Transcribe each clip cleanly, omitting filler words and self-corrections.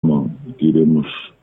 que iremos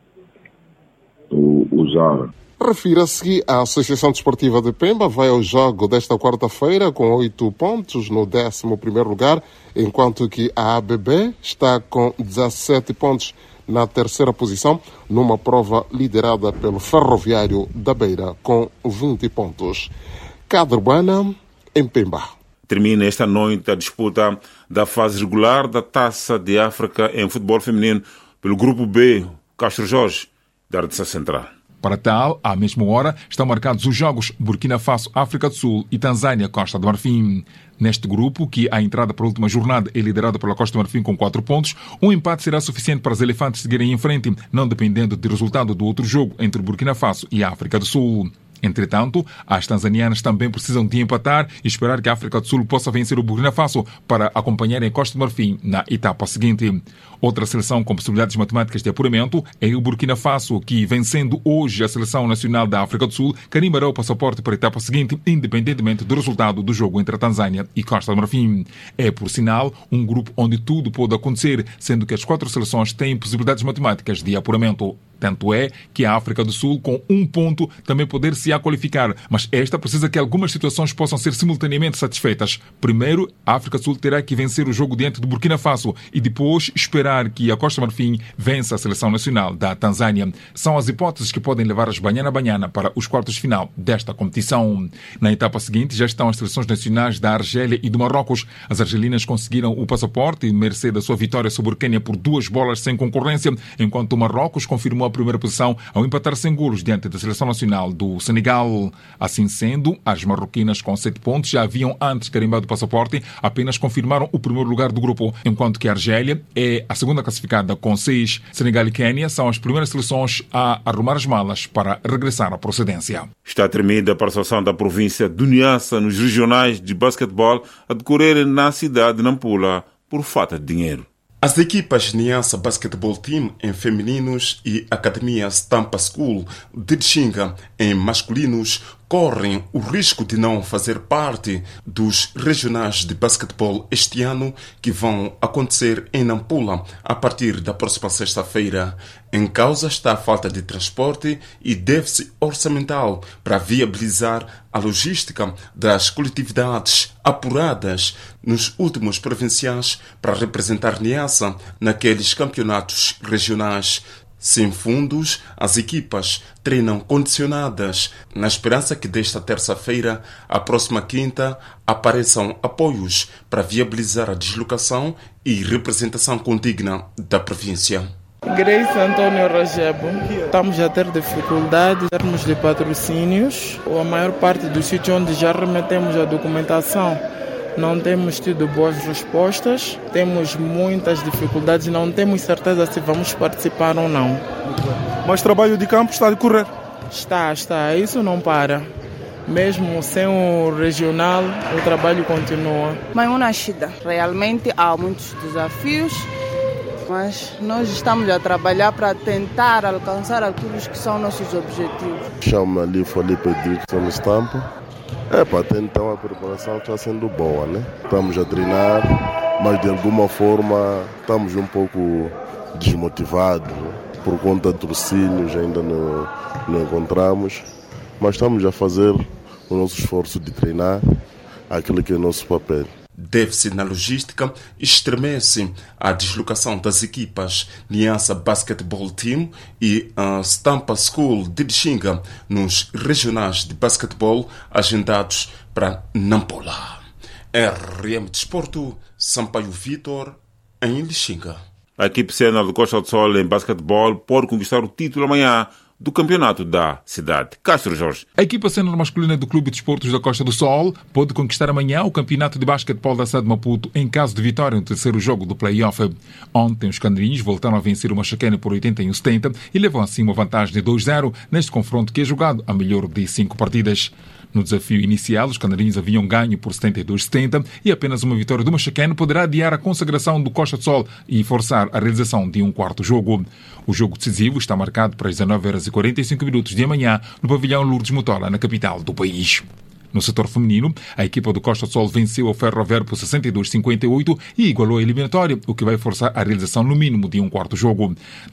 usar. Refira-se que a Associação Desportiva de Pemba vai ao jogo desta quarta-feira com 8 pontos no 11º lugar, enquanto que a ABB está com 17 pontos na terceira posição, numa prova liderada pelo Ferroviário da Beira, com 20 pontos. Cadre Urbana, em Pemba. Termina esta noite a disputa da fase regular da Taça de África em futebol feminino pelo Grupo B, Castro Jorge, da Ardessa Central. Para tal, à mesma hora, estão marcados os jogos Burkina Faso, África do Sul e Tanzânia, Costa do Marfim. Neste grupo, que a entrada para a última jornada é liderada pela Costa do Marfim com 4 pontos, um empate será suficiente para os elefantes seguirem em frente, não dependendo do resultado do outro jogo entre Burkina Faso e a África do Sul. Entretanto, as tanzanianas também precisam de empatar e esperar que a África do Sul possa vencer o Burkina Faso para acompanharem a Costa do Marfim na etapa seguinte. Outra seleção com possibilidades matemáticas de apuramento é o Burkina Faso, que, vencendo hoje a Seleção Nacional da África do Sul, carimbará o passaporte para a etapa seguinte, independentemente do resultado do jogo entre a Tanzânia e Costa do Marfim. É, por sinal, um grupo onde tudo pode acontecer, sendo que as 4 seleções têm possibilidades matemáticas de apuramento. Tanto é que a África do Sul, com 1 ponto, também poder-se a qualificar, mas esta precisa que algumas situações possam ser simultaneamente satisfeitas. Primeiro, a África do Sul terá que vencer o jogo diante do Burkina Faso e depois esperar que a Costa do Marfim vença a Seleção Nacional da Tanzânia. São as hipóteses que podem levar as Banhana para os quartos de final desta competição. Na etapa seguinte já estão as seleções nacionais da Argélia e do Marrocos. As argelinas conseguiram o passaporte, mercê da sua vitória sobre o Quênia por 2 bolas sem concorrência, enquanto o Marrocos confirmou a primeira posição ao empatar sem golos diante da Seleção Nacional do Senegal. Assim sendo, as marroquinas com 7 pontos já haviam antes carimbado o passaporte, apenas confirmaram o primeiro lugar do grupo, enquanto que a Argélia é a segunda classificada com 6. Senegal e Quênia são as primeiras seleções a arrumar as malas para regressar à procedência. Está tremida a participação da província do Niassa nos regionais de basquetebol a decorrer na cidade de Nampula por falta de dinheiro. As equipas Niassa Basketball Team em femininos e Academia Stampa School de Xinga em masculinos correm o risco de não fazer parte dos regionais de basquetebol este ano que vão acontecer em Nampula a partir da próxima sexta-feira. Em causa está a falta de transporte e déficit orçamental para viabilizar a logística das coletividades apuradas nos últimos provinciais para representar Niassa naqueles campeonatos regionais. Sem fundos, as equipas treinam condicionadas, na esperança que desta terça-feira, a próxima quinta, apareçam apoios para viabilizar a deslocação e representação condigna da província. Grace Antônio Rajebo. Estamos a ter dificuldade em termos de patrocínios. A maior parte dos sítios onde já remetemos a documentação não temos tido boas respostas, temos muitas dificuldades, não temos certeza se vamos participar ou não. Mas o trabalho de campo está a decorrer? Está, isso não para. Mesmo sem o regional, o trabalho continua. Maimuna Shida, realmente há muitos desafios, mas nós estamos a trabalhar para tentar alcançar aqueles que são nossos objetivos. Chamo-me ali Felipe Dixon Estampa. Até então a preparação está sendo boa, né? Estamos a treinar, mas de alguma forma estamos um pouco desmotivados, né? Por conta de patrocínios ainda não encontramos, mas estamos a fazer o nosso esforço de treinar aquilo que é o nosso papel. Déficit na logística estremece a deslocação das equipas Niassa Basketball Team e a Stampa School de Lixinga nos regionais de basquetebol agendados para Nampula. RM Desporto, Sampaio Vitor, em Lixinga. A equipe sênior do Costa do Sol em basquetebol pode conquistar o título amanhã do campeonato da cidade. Castro Jorge. A equipa sênior masculina do Clube de Desportos da Costa do Sol pode conquistar amanhã o campeonato de basquetebol da cidade de Maputo em caso de vitória no terceiro jogo do play-off. Ontem os canarinhos voltaram a vencer o Machaquene por 81-70 e levam assim uma vantagem de 2-0 neste confronto que é jogado a melhor de 5 partidas. No desafio inicial, os canarinhos haviam ganho por 72-70 e apenas uma vitória do Machaquene poderá adiar a consagração do Costa do Sol e forçar a realização de um quarto jogo. O jogo decisivo está marcado para as 19h45 de amanhã no pavilhão Lourdes Motola, na capital do país. No setor feminino, a equipa do Costa do Sol venceu o Ferroviário por 62-58 e igualou a eliminatória, o que vai forçar a realização no mínimo de um quarto jogo.